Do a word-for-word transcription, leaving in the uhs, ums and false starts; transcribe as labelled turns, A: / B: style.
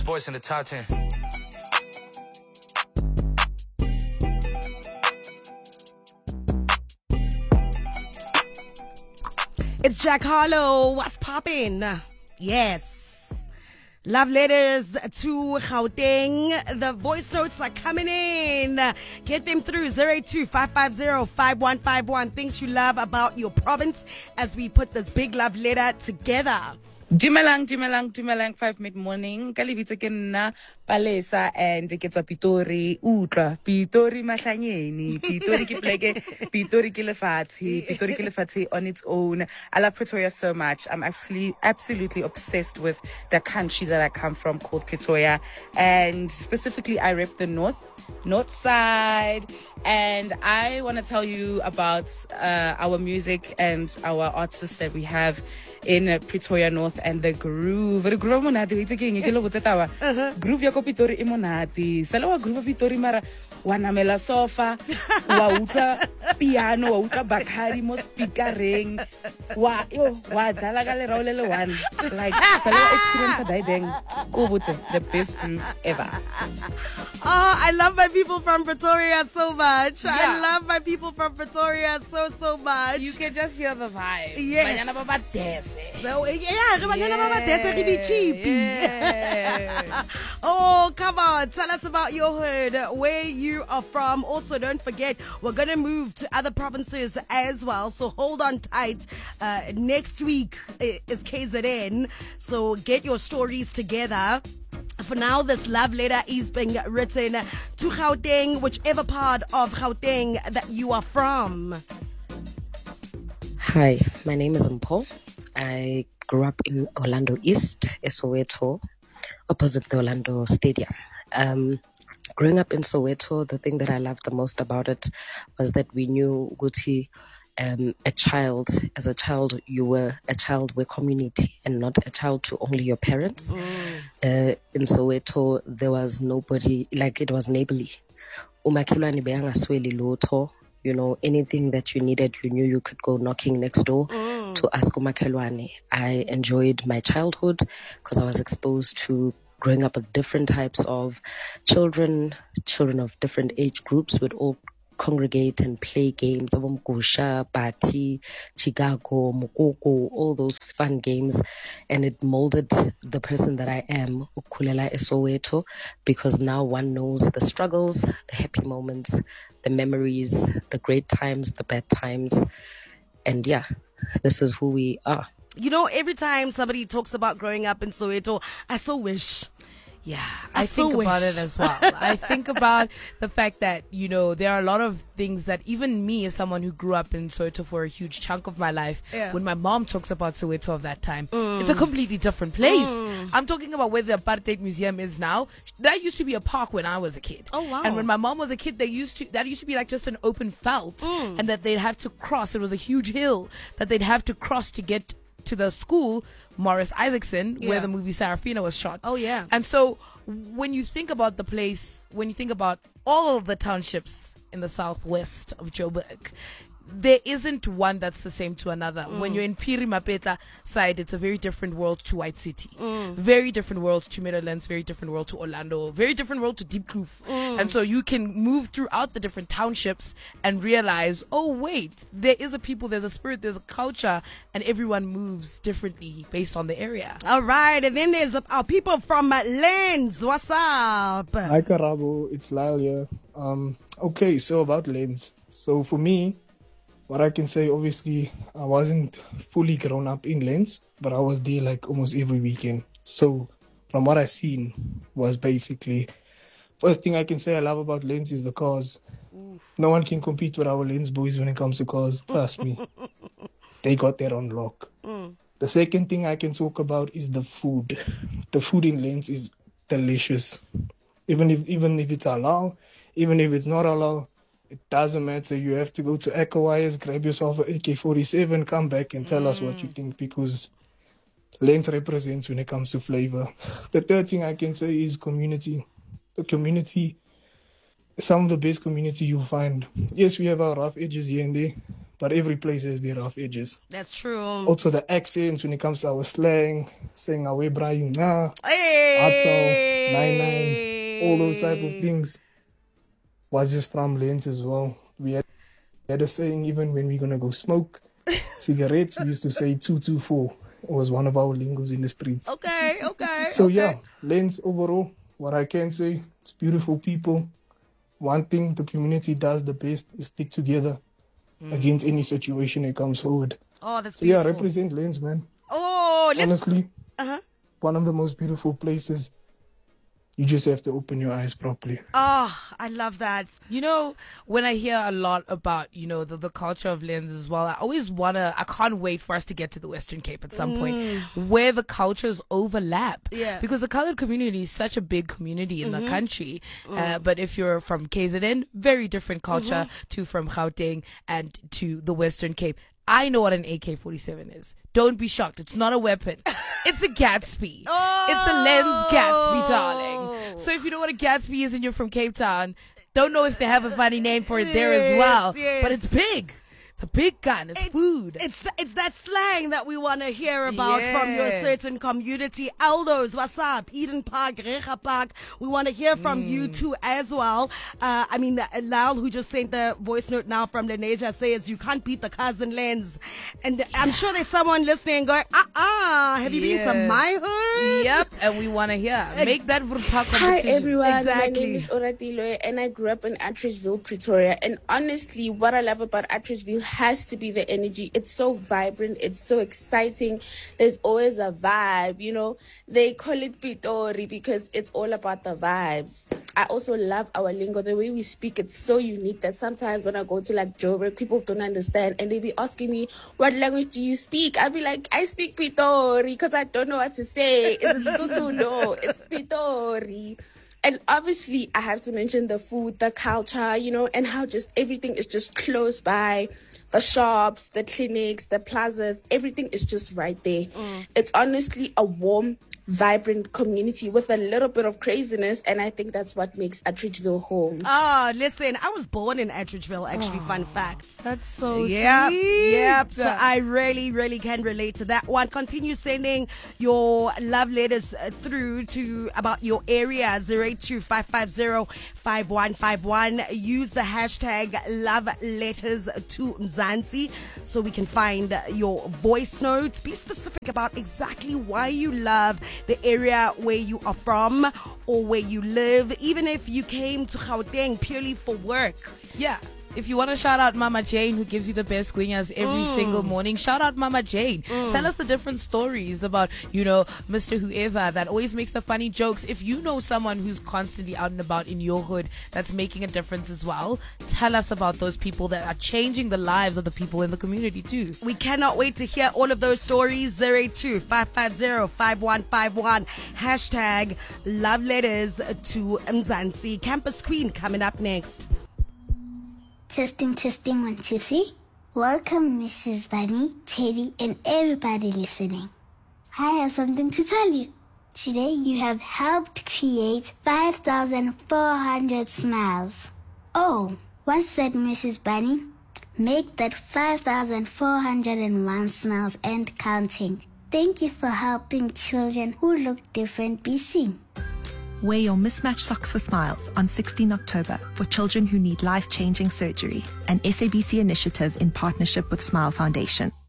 A: sports in the top ten.
B: It's Jack Harlow. What's poppin'? Yes. Love letters to Gauteng. The voice notes are coming in. Get them through zero eight two, five five zero, five one five one. Things you love about your province as we put this big love letter together.
C: Dumelang, dumelang, dumelang, five mid-morning. Ka lebitso ke nna Palesa and ke tswa Pitori. Utlwa, Pitori mahlanyeni. Pitori ke pleke, Pitori ke lefatshe, Pitori ke lefatshe on its own. I love Pretoria so much. I'm actually absolutely obsessed with the country that I come from called Pretoria. And specifically, I rep the north, north side. And I want to tell you about uh, our music and our artists that we have in uh, Pretoria North and the groove. The groove monate itse ke eng ke lo botsa taba. Groove ya ko Pitori e monate. Sala wa groove Pitori mara wa namela sofa, wa utlwa piano, wa utlwa Bakhari mo speakereng. Wa yo wa dala ka le raole le one. Like sala wa experience dai deng. Ko botse the best groove ever.
B: Oh, I love my people from Pretoria so much.
D: Yeah.
B: I love my people from Pretoria so, so much.
D: You can just hear the vibe.
B: Yes.
D: Banyana ba ba dance.
B: So, yeah, re banyana ba ba dance re di cheapy.
D: Yeah.
B: Oh, come on. Tell us about your hood, where you are from. Also, don't forget, we're going to move to other provinces as well. So hold on tight. Uh, next week is K Z N. So get your stories together. For now, this love letter is being written to Gauteng, whichever part of Gauteng that you are from.
E: Hi, my name is Mpho. I grew up in Orlando East, Soweto, opposite the Orlando Stadium. Um, growing up in Soweto, the thing that I loved the most about it was that we knew Guti, um, a child, as a child, you were a child with community and not a child to only your parents. Mm. Uh, in Soweto, there was nobody, like it was neighborly. Umakilwani beanga sweli loto. You know, anything that you needed, you knew you could go knocking next door mm. to ask Umakelwane. I enjoyed my childhood because I was exposed to growing up with different types of children, children of different age groups would all congregate and play games, Gusha, Bati, Chicago, Mukoko, all those fun games. And it molded the person that I am, Ukulela Soweto, because now one knows the struggles, the happy moments, the memories, the great times, the bad times. And yeah, this is who we are.
B: You know, every time somebody talks about growing up in Soweto, I so wish.
D: Yeah,
B: I,
D: I think
B: so
D: about
B: wish.
D: it as well. I think about the fact that, you know, there are a lot of things that even me as someone who grew up in Soweto for a huge chunk of my life,
B: yeah.
D: when my mom talks about Soweto of that time, mm. it's a completely different place. Mm. I'm talking about where the Apartheid Museum is now. That used to be a park when I was a kid.
B: Oh, wow.
D: And when my mom was a kid, they used to, that used to be like just an open felt mm. and that they'd have to cross. It was a huge hill that they'd have to cross to get to the school, Morris Isaacson, yeah. where the movie Sarafina was shot.
B: Oh, yeah.
D: And so when you think about the place, when you think about all of the townships in the southwest of Joburg, there isn't one that's the same to another. Mm. When you're in Piri Mapeta side, it's a very different world to White City. Mm. Very different world to Meadowlands, very different world to Orlando, very different world to Deep Kloof. Mm. And so you can move throughout the different townships and realize, oh wait, there is a people, there's a spirit, there's a culture, and everyone moves differently based on the area.
B: All right, and then there's our people from Lens. What's up?
F: Hi Karabo, it's Lyle here. Um, okay, so about Lens. So for me, what I can say, obviously, I wasn't fully grown up in Lens, but I was there like almost every weekend. So from what I seen was basically, first thing I can say I love about Lens is the cars. Oof. No one can compete with our Lens boys when it comes to cars. Trust me. They got that on lock. Mm. The second thing I can talk about is the food. The food in Lens is delicious. Even if even if it's halal, even if it's not halal, it doesn't matter. You have to go to Echo Wires, grab yourself an A K forty-seven, come back and tell mm. us what you think, because Lens represents when it comes to flavor. The third thing I can say is community. The community, some of the best community you'll find. Yes, we have our rough edges here and there, but every place has their rough edges.
B: That's true.
F: Also the accents when it comes to our slang, saying awe braai na,
B: hey.
F: nine nine, all those type of things was just from Lens as well. We had, we had a saying, even when we're going to go smoke cigarettes, we used to say two two four. It was one of our lingos in the streets.
B: Okay, okay.
F: So
B: okay.
F: yeah, Lens overall, what I can say, it's beautiful people. One thing the community does the best is stick together mm. against any situation that comes forward.
B: Oh, that's
F: so
B: beautiful.
F: Yeah, represent Lens, man.
B: Oh, let's...
F: Honestly,
B: uh-huh.
F: one of the most beautiful places. You just have to open your eyes properly.
B: Oh, I love that.
D: You know, when I hear a lot about, you know, the, the culture of Lens as well, I always want to, I can't wait for us to get to the Western Cape at some mm. point where the cultures overlap.
B: Yeah.
D: Because the colored community is such a big community in mm-hmm. the country. Mm. Uh, but if you're from K Z N, very different culture mm-hmm. to from Gauteng and to the Western Cape. I know what an A K forty-seven is. Don't be shocked. It's not a weapon. It's a Gatsby.
B: Oh.
D: It's a Lens Gatsby, darling. So if you know what a Gatsby is and you're from Cape Town, don't know if they have a funny name for it
B: yes,
D: there as well.
B: Yes.
D: But it's big. It's a big gun. It's
B: it,
D: food.
B: It's th- it's that slang that we want to hear about yeah. from your certain community. Aldo's, what's up? Eden Park, Recha Park. We want to hear from mm. you too as well. Uh, I mean, uh, Lal, who just sent the voice note now from Lenesia, says you can't beat the cousin Lens. And yeah. I'm sure there's someone listening going, uh-uh, have you
D: yeah.
B: been to my hood?
D: Yep, and we want to hear. Make that Vurpa competition.
A: Hi everyone,
B: exactly.
A: my name is Oratilo and I grew up in Atteridgeville, Pretoria. And honestly, what I love about Atteridgeville has to be the energy. It's so vibrant, it's so exciting. There's always a vibe, you know. They call it Pitori because it's all about the vibes. I also love our lingo, the way we speak. It's so unique that sometimes when I go to like Joburg, people don't understand and they be asking me, what language do you speak? I'll be like, I speak Pitori because I don't know what to say. Is it Sotho? No, it's Pitori. And obviously, I have to mention the food, the culture, you know, and how just everything is just close by. The shops, the clinics, the plazas, everything is just right there. Mm. It's honestly a warm, vibrant community with a little bit of craziness, and I think that's what makes Atteridgeville home.
B: Oh, listen, I was born in Atteridgeville, actually, oh, fun fact.
D: That's so
B: yep,
D: sweet.
B: Yep, so I really, really can relate to that one. Continue sending your love letters through to about your area, zero eight two, five five zero, five one five one. Use the hashtag love letters to Mzansi so we can find your voice notes. Be specific about exactly why you love the area where you are from or where you live, even if you came to Gauteng purely for work.
D: Yeah. If you want to shout out Mama Jane, who gives you the best guinyas every mm. single morning, shout out Mama Jane. Mm. Tell us the different stories about, you know, Mister Whoever that always makes the funny jokes. If you know someone who's constantly out and about in your hood that's making a difference as well, tell us about those people that are changing the lives of the people in the community too.
B: We cannot wait to hear all of those stories. zero eight two, five five zero, five one five one. Hashtag love letters to Mzansi. Campus Queen coming up next.
G: Testing, testing, one, two, three. Welcome, Missus Bunny, Teddy, and everybody listening. I have something to tell you. Today, you have helped create five thousand four hundred smiles. Oh, what's that, Missus Bunny? Make that five thousand four hundred one smiles and counting. Thank you for helping children who look different be seen.
H: Wear your mismatched socks for smiles on sixteenth October for children who need life-changing surgery, an S A B C initiative in partnership with Smile Foundation.